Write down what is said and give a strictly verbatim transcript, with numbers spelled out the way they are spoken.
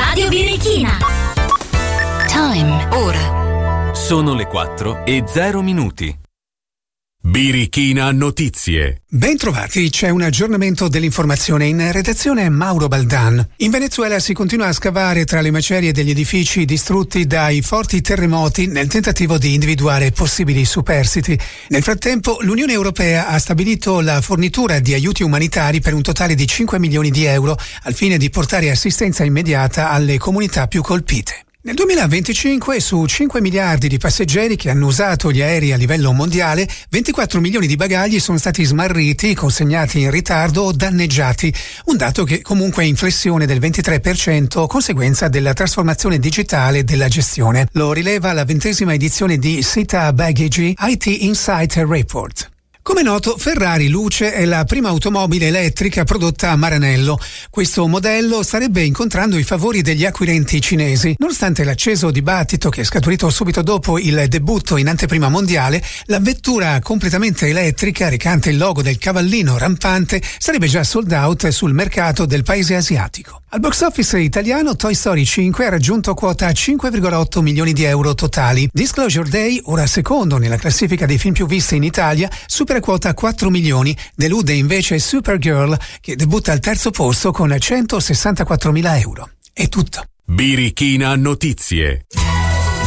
Radio Birichina. Time, ora. Sono le quattro e zero minuti. Birichina Notizie. Ben trovati, c'è un aggiornamento dell'informazione in redazione Mauro Baldan. In Venezuela si continua a scavare tra le macerie degli edifici distrutti dai forti terremoti nel tentativo di individuare possibili superstiti. Nel frattempo l'Unione Europea ha stabilito la fornitura di aiuti umanitari per un totale di cinque milioni di euro al fine di portare assistenza immediata alle comunità più colpite. Nel duemilaventicinque, su cinque miliardi di passeggeri che hanno usato gli aerei a livello mondiale, ventiquattro milioni di bagagli sono stati smarriti, consegnati in ritardo o danneggiati, un dato che comunque è in flessione del ventitré per cento, conseguenza della trasformazione digitale della gestione. Lo rileva la ventesima edizione di SITA Baggage I T Insight Report. Come noto, Ferrari Luce è la prima automobile elettrica prodotta a Maranello. Questo modello starebbe incontrando i favori degli acquirenti cinesi. Nonostante l'acceso dibattito che è scaturito subito dopo il debutto in anteprima mondiale, la vettura completamente elettrica, recante il logo del cavallino rampante, sarebbe già sold out sul mercato del paese asiatico. Al box office italiano Toy Story cinque ha raggiunto quota cinque virgola otto milioni di euro totali. Disclosure Day, ora secondo nella classifica dei film più visti in Italia, supera quota quattro milioni, delude invece Supergirl che debutta al terzo posto con centosessantaquattromila euro. È tutto. Birichina Notizie.